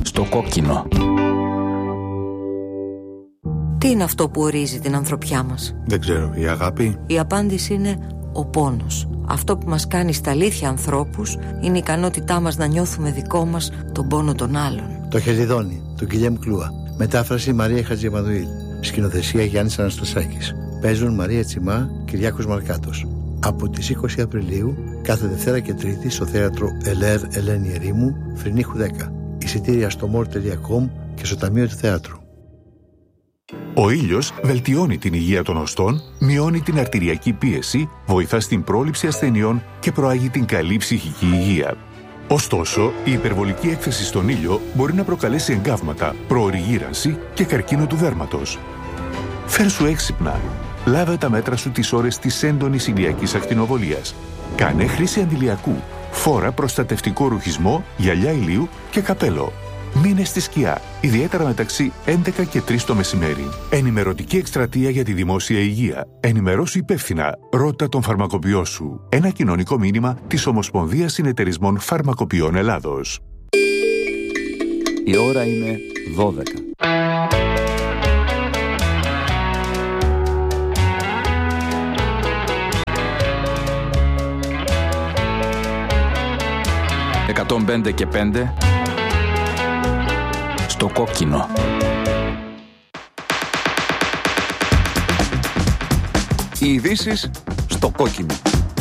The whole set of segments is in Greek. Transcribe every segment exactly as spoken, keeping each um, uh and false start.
Στο κόκκινο. Τι είναι αυτό που ορίζει την ανθρωπιά μας? Δεν ξέρω, η αγάπη? Η απάντηση είναι ο πόνος. Αυτό που μας κάνει στα αλήθεια ανθρώπους είναι η ικανότητά μας να νιώθουμε δικό μας τον πόνο των άλλων. Το Χελιδόνι, του Γκυλιέμ Κλούα. Μετάφραση Μαρία Χατζημανουήλ. Σκηνοθεσία Γιάννης Αναστασάκης. Παίζουν Μαρία Τσιμά, Κυριάκος Μαρκάτος. Από τις είκοσι Απριλίου, κάθε Δευτέρα και Τρίτη στο θέατρο Ελέρ Ελένη Ερήμου, Φρυνίχου δέκα. Εισιτήρια στο μορ τελεία κομ και στο Ταμείο του Θεάτρου. Ο ήλιος βελτιώνει την υγεία των οστών, μειώνει την αρτηριακή πίεση, βοηθά στην πρόληψη ασθενειών και προάγει την καλή ψυχική υγεία. Ωστόσο, η υπερβολική έκθεση στον ήλιο μπορεί να προκαλέσει εγκάβματα, προωρή γύρανση και καρκίνο του δέρματος. Φέρσου έξυπνα. Λάβε τα μέτρα σου τις ώρες της έντονης ηλιακής ακτινοβολίας. Κάνε χρήση αντιλιακού. Φόρα προστατευτικό ρουχισμό, γυαλιά ηλίου και καπέλο. Μείνε στη σκιά, ιδιαίτερα μεταξύ έντεκα και τρεις το μεσημέρι. Ενημερωτική εκστρατεία για τη δημόσια υγεία. Ενημερώσου υπεύθυνα. Ρώτα τον φαρμακοποιό σου. Ένα κοινωνικό μήνυμα της Ομοσπονδίας Συνεταιρισμών Φαρμακοποιών Ελλάδος. Η ώρα είναι δώδεκα. εκατόν πέντε και πέντε στο κόκκινο. Οι ειδήσεις στο κόκκινο.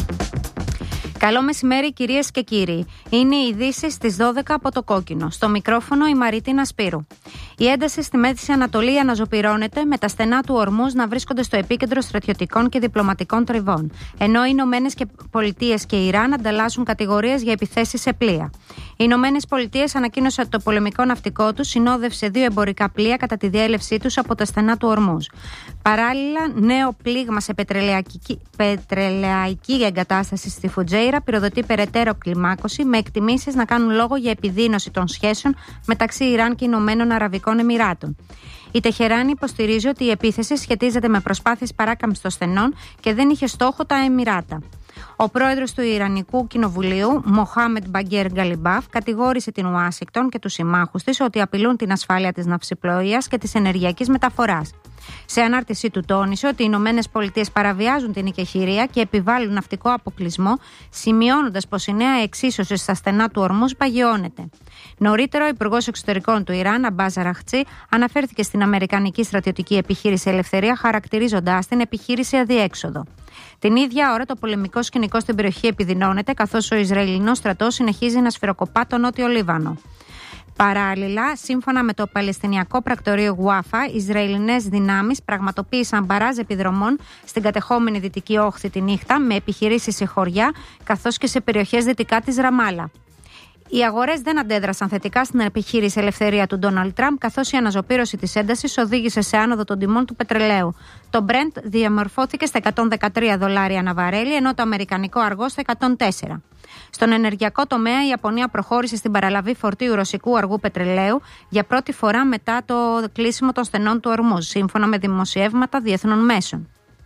Καλό μεσημέρι κυρίες και κύριοι. Είναι οι ειδήσεις στις δώδεκα από το κόκκινο. Στο μικρόφωνο η Μαρίτινα Σπύρου. Η ένταση στη Μέση Ανατολή αναζωπυρώνεται με τα στενά του ορμούς να βρίσκονται στο επίκεντρο στρατιωτικών και διπλωματικών τριβών. Ενώ οι Ηνωμένες Πολιτείες και η Ιράν ανταλλάσσουν κατηγορίες για επιθέσεις σε πλοία. Οι Ηνωμένες Πολιτείες ανακοίνωσαν ότι το πολεμικό ναυτικό του συνόδευσε δύο εμπορικά πλοία κατά τη διέλευσή τους από τα στενά του ορμούς. Παράλληλα, νέο πλήγμα σε πετρελαϊκή, πετρελαϊκή εγκατάσταση στη Φουτζέιρα πυροδοτεί περαιτέρω κλιμάκωση, με εκτιμήσεις να κάνουν λόγο για επιδείνωση των σχέσεων μεταξύ Ιράν και Ηνωμένων Αραβικών Εμιράτων. Η Τεχεράνη υποστηρίζει ότι η επίθεση σχετίζεται με προσπάθειες παράκαμψης των στενών και δεν είχε στόχο τα Εμιράτα. Ο πρόεδρος του Ιρανικού Κοινοβουλίου, Μοχάμεντ Μπαγκέρ Γκαλιμπάφ, κατηγόρησε την Ουάσιγκτον και τους συμμάχους της ότι απειλούν την ασφάλεια της ναυσιπλοείας και της ενεργειακής μεταφοράς. Σε ανάρτησή του τόνισε ότι οι Ηνωμένες Πολιτείες παραβιάζουν την οικεχηρία και επιβάλλουν ναυτικό αποκλεισμό, σημειώνοντας πως η νέα εξίσωση στα στενά του ορμούς παγιώνεται. Νωρίτερα, ο Υπουργός Εξωτερικών του Ιράν, Αμπάζ Αραχτσί, αναφέρθηκε στην Αμερικανική στρατιωτική επιχείρηση Ελευθερία, χαρακτηρίζοντάς την επιχείρηση αδιέξοδο. Την ίδια ώρα, το πολεμικό σκηνικό στην περιοχή επιδεινώνεται, καθώς ο Ισραηλινός στρατός συνεχίζει να σφυροκοπά το νότιο Λίβανο. Παράλληλα, σύμφωνα με το Παλαιστινιακό Πρακτορείο Γουάφα, οι Ισραηλινές δυνάμεις πραγματοποίησαν μπαράζ επιδρομών στην κατεχόμενη δυτική όχθη τη νύχτα, με επιχειρήσεις σε χωριά καθώς και σε περιοχές δυτικά της Ραμάλα. Οι αγορές δεν αντέδρασαν θετικά στην επιχείρηση Ελευθερία του Ντόναλντ Τραμπ, καθώς η αναζωπήρωση της έντασης οδήγησε σε άνοδο των τιμών του πετρελαίου. Το Brent διαμορφώθηκε στα εκατόν δεκατρία δολάρια ανά βαρέλι, ενώ το αμερικανικό αργό στα εκατόν τέσσερα. Στον ενεργειακό τομέα, η Ιαπωνία προχώρησε στην παραλαβή φορτίου ρωσικού αργού πετρελαίου για πρώτη φορά μετά το κλείσιμο των στενών του ορμού, σύμφωνα με δημοσιεύματα διεθνών μέσων.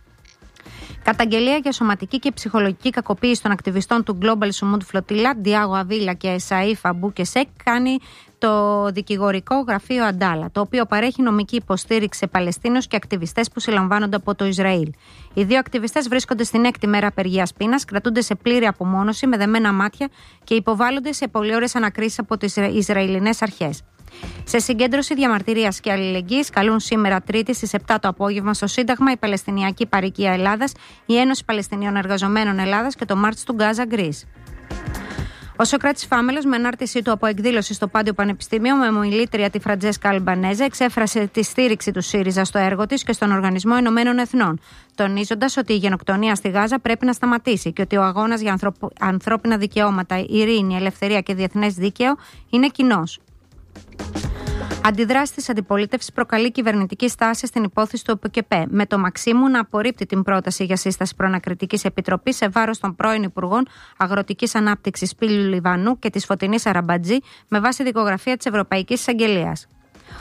Καταγγελία για σωματική και ψυχολογική κακοποίηση των ακτιβιστών του Global Summit Flotilla, Διάγο Αβίλα και Σαΐφ Αμπού Κεσέκ, κάνει το δικηγορικό γραφείο Αντάλα, το οποίο παρέχει νομική υποστήριξη σε Παλαιστίνους και ακτιβιστές που συλλαμβάνονται από το Ισραήλ. Οι δύο ακτιβιστές βρίσκονται στην έκτη μέρα απεργίας πείνας, κρατούνται σε πλήρη απομόνωση με δεμένα μάτια και υποβάλλονται σε πολυώρες ανακρίσεις από τις Ισραηλινές αρχές. Σε συγκέντρωση διαμαρτυρίας και αλληλεγγύης καλούν σήμερα Τρίτη στις επτά το απόγευμα στο Σύνταγμα η Παλαιστινιακή Παροικία Ελλάδας, η Ένωση Παλαιστινίων Εργαζομένων Ελλάδας και το Μάρτς του Γκάζα Γκρίς. Ο Σοκράτης Φάμελος, με ανάρτησή του από εκδήλωση στο Πάντιο Πανεπιστήμιο με ομιλήτρια τη Φραντζέσκα Αλμπανέζα, εξέφρασε τη στήριξη του ΣΥΡΙΖΑ στο έργο της και στον Οργανισμό Ηνωμένων Εθνών, τονίζοντας ότι η γενοκτονία στη Γάζα πρέπει να σταματήσει και ότι ο αγώνας για ανθρωπ... ανθρώπινα δικαιώματα, ειρήνη, ελευθερία και διεθνές δίκαιο είναι κοινός. Αντιδράσει τη αντιπολίτευση προκαλεί κυβερνητική στάση στην υπόθεση του ΟΠΚΕΠΕ, με το Μαξίμου να απορρίπτει την πρόταση για σύσταση προανακριτικής επιτροπής σε βάρος των πρώην Υπουργών Αγροτικής Ανάπτυξης Πύλου Λιβανού και της Φωτεινής Αραμπατζή, με βάση δικογραφία της Ευρωπαϊκής Εισαγγελίας.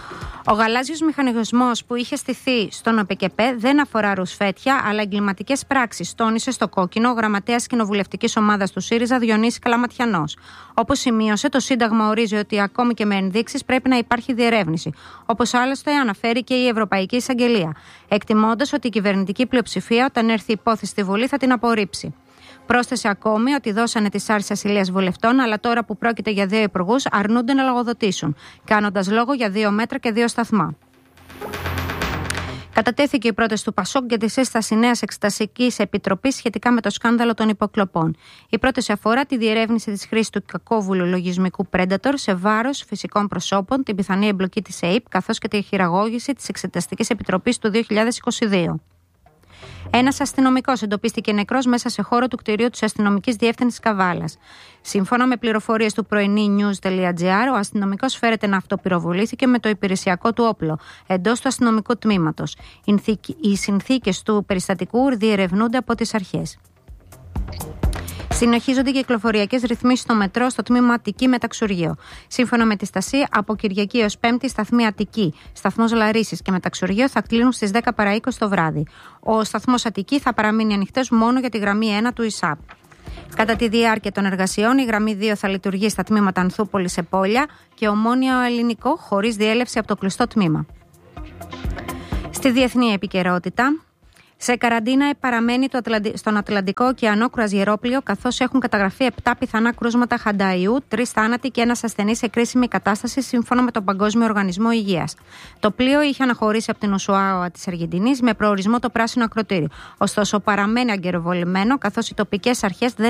Ο γαλάζιος μηχανισμός που είχε στηθεί στον ΟΠΕΚΕΠΕ δεν αφορά ρουσφέτια, αλλά εγκληματικές πράξεις, τόνισε στο Κόκκινο ο γραμματέας κοινοβουλευτικής ομάδας του ΣΥΡΙΖΑ Διονύσης Καλαματιανός. Όπως σημείωσε, το Σύνταγμα ορίζει ότι ακόμη και με ενδείξεις πρέπει να υπάρχει διερεύνηση, όπως άλλωστε αναφέρει και η Ευρωπαϊκή Εισαγγελία, εκτιμώντας ότι η κυβερνητική πλειοψηφία, όταν έρθει η υπόθεση στη Βουλή, θα την απορρίψει. Πρόσθεσε ακόμη ότι δώσανε τις άρσεις ασυλίας βουλευτών, αλλά τώρα που πρόκειται για δύο υπουργούς αρνούνται να λογοδοτήσουν, κάνοντας λόγο για δύο μέτρα και δύο σταθμά. Κατατέθηκε η πρόταση του ΠΑΣΟΚ για τη σύσταση νέας εξεταστικής επιτροπής σχετικά με το σκάνδαλο των υποκλοπών. Η πρόταση αφορά τη διερεύνηση της χρήσης του κακόβουλου λογισμικού Predator σε βάρος φυσικών προσώπων, την πιθανή εμπλοκή της ΕΥΠ, καθώς και τη χειραγώγηση της Εξεταστικής Επιτροπής του δύο χιλιάδες είκοσι δύο. Ένας αστυνομικός εντοπίστηκε νεκρός μέσα σε χώρο του κτηρίου της Αστυνομικής Διεύθυνσης Καβάλας. Σύμφωνα με πληροφορίες του πρωινή news τελεία τζι άρ, ο αστυνομικός φέρεται να αυτοπυροβολήθηκε με το υπηρεσιακό του όπλο εντός του αστυνομικού τμήματος. Οι συνθήκες του περιστατικού διερευνούνται από τις αρχές. Συνεχίζονται οι κυκλοφοριακές ρυθμίσεις στο μετρό στο τμήμα Αττική Μεταξουργείο. Σύμφωνα με τη Στασία, από Κυριακή έως Πέμπτη, σταθμοί Αττική, σταθμός Λαρίσης και Μεταξουργείο θα κλείνουν στις δέκα παρά είκοσι το βράδυ. Ο σταθμός Αττική θα παραμείνει ανοιχτός μόνο για τη γραμμή ένα του ΙΣΑΠ. Κατά τη διάρκεια των εργασιών, η γραμμή δύο θα λειτουργεί στα τμήματα Ανθούπολη σε Πόλια και Ομόνια Ελληνικό, χωρίς διέλευση από το κλειστό τμήμα. Στη διεθνή επικαιρότητα. Σε καραντίνα παραμένει το Ατλαντι... στον Ατλαντικό ωκεανό κρουαζιερόπλοιο, καθώς έχουν καταγραφεί επτά πιθανά κρούσματα χανταϊού, τρεις θάνατοι και ένας ασθενής σε κρίσιμη κατάσταση, σύμφωνα με τον Παγκόσμιο Οργανισμό Υγείας. Το πλοίο είχε αναχωρήσει από την Ουσουάοα της Αργεντινής με προορισμό το πράσινο ακροτήρι. Ωστόσο, παραμένει αγκαιροβολημένο, καθώς οι τοπικές αρχές δεν